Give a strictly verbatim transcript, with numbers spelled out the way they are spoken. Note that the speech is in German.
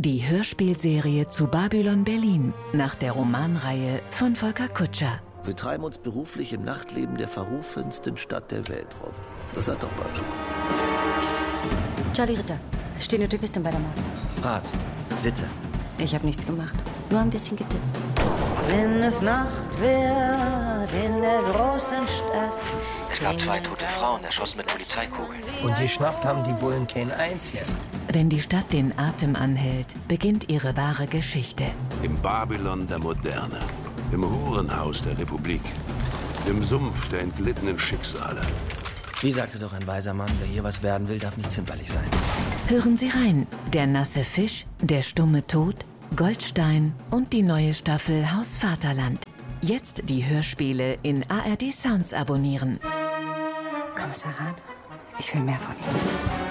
Die Hörspielserie zu Babylon Berlin nach der Romanreihe von Volker Kutscher. Wir treiben uns beruflich im Nachtleben der verrufensten Stadt der Welt rum. Das hat doch was. Charlie Ritter, Stenotypistin bei der Mord. Rat, Sitze. Ich habe nichts gemacht, nur ein bisschen getippt. Wenn es Nacht wird in der großen Stadt. Es gab zwei tote Frauen, erschossen mit Polizeikugeln. Und geschnappt haben die Bullen kein einzigen. Wenn die Stadt den Atem anhält, beginnt ihre wahre Geschichte. Im Babylon der Moderne, im Hurenhaus der Republik, im Sumpf der entglittenen Schicksale. Wie sagte doch ein weiser Mann, wer hier was werden will, darf nicht zimperlich sein. Hören Sie rein, der nasse Fisch, der stumme Tod, Goldstein und die neue Staffel Haus Vaterland. Jetzt die Hörspiele in A R D Sounds abonnieren. Kommissar Rath, ich will mehr von Ihnen.